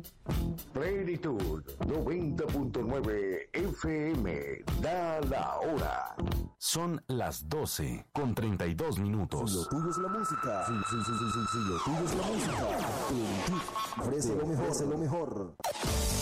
Plenitud 90.9 FM. Da la hora. Son las 12:32 minutos. Si lo tuyo es la música, si lo tuyo es la música, Plenitud ofrece lo mejor.